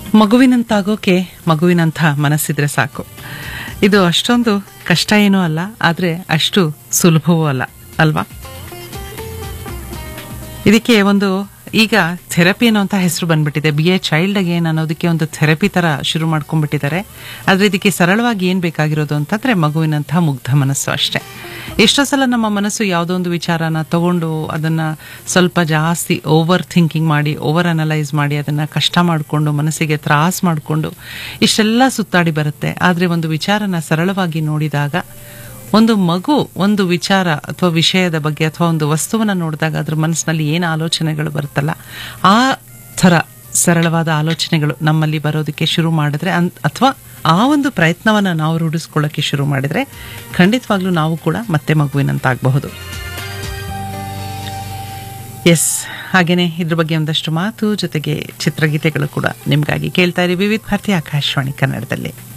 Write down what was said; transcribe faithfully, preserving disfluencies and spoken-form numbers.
ಮಗುವಿನಂತಾಗೋಕೆ ಮಗುವಿನಂಥ ಮನಸ್ಸಿದ್ರೆ ಸಾಕು. ಇದು ಅಷ್ಟೊಂದು ಕಷ್ಟ ಏನೂ ಅಲ್ಲ, ಆದರೆ ಅಷ್ಟು ಸುಲಭವೂ ಅಲ್ಲ ಅಲ್ವಾ. ಇದಕ್ಕೆ ಒಂದು ಈಗ ಥೆರಪಿ ಅನ್ನೋಂಥ ಹೆಸರು ಬಂದ್ಬಿಟ್ಟಿದೆ. ಬಿ ಎ ಚೈಲ್ಡ್ ಅಗೇನ್ ಅನ್ನೋದಕ್ಕೆ ಒಂದು ಥೆರಪಿ ತರ ಶುರು ಮಾಡ್ಕೊಂಡ್ಬಿಟ್ಟಿದ್ದಾರೆ. ಆದ್ರೆ ಇದಕ್ಕೆ ಸರಳವಾಗಿ ಏನ್ ಬೇಕಾಗಿರೋದು ಅಂತಂದ್ರೆ ಮಗುವಿನಂಥ ಮುಗ್ಧ ಮನಸ್ಸು ಅಷ್ಟೇ. ಎಷ್ಟೋ ಸಲ ನಮ್ಮ ಮನಸ್ಸು ಯಾವುದೋ ಒಂದು ವಿಚಾರನ ತಗೊಂಡು ಅದನ್ನ ಸ್ವಲ್ಪ ಜಾಸ್ತಿ ಓವರ್ ಥಿಂಕಿಂಗ್ ಮಾಡಿ, ಓವರ್ ಅನಲೈಸ್ ಮಾಡಿ, ಅದನ್ನ ಕಷ್ಟ ಮಾಡಿಕೊಂಡು ಮನಸ್ಸಿಗೆ ತ್ರಾಸ ಮಾಡಿಕೊಂಡು ಇಷ್ಟೆಲ್ಲ ಸುತ್ತಾಡಿ ಬರುತ್ತೆ. ಆದ್ರೆ ಒಂದು ವಿಚಾರನ ಸರಳವಾಗಿ ನೋಡಿದಾಗ, ಒಂದು ಮಗು ಒಂದು ವಿಚಾರ ಅಥವಾ ವಿಷಯದ ಬಗ್ಗೆ ಅಥವಾ ಒಂದು ವಸ್ತುವನ್ನ ನೋಡಿದಾಗ ಅದ್ರ ಮನಸ್ಸಿನಲ್ಲಿ ಏನು ಆಲೋಚನೆಗಳು ಬರುತ್ತಲ್ಲ, ಆ ಥರ ಸರಳವಾದ ಆಲೋಚನೆಗಳು ನಮ್ಮಲ್ಲಿ ಬರೋದಕ್ಕೆ ಶುರು ಮಾಡಿದ್ರೆ ಅಥವಾ ಆ ಒಂದು ಪ್ರಯತ್ನವನ್ನ ನಾವು ರೂಢಿಸ್ಕೊಳ್ಳೋಕೆ ಶುರು ಮಾಡಿದ್ರೆ ಖಂಡಿತವಾಗ್ಲೂ ನಾವು ಕೂಡ ಮತ್ತೆ ಮಗುವಿನಂತಾಗಬಹುದು. ಎಸ್, ಹಾಗೇನೆ ಇದ್ರ ಬಗ್ಗೆ ಒಂದಷ್ಟು ಮಾತು ಜೊತೆಗೆ ಚಿತ್ರಗೀತೆಗಳು ಕೂಡ ನಿಮ್ಗಾಗಿ ಕೇಳ್ತಾ ಇರಿ ವಿವಿಧ ಭಾರತಿ ಆಕಾಶವಾಣಿ ಕನ್ನಡದಲ್ಲಿ.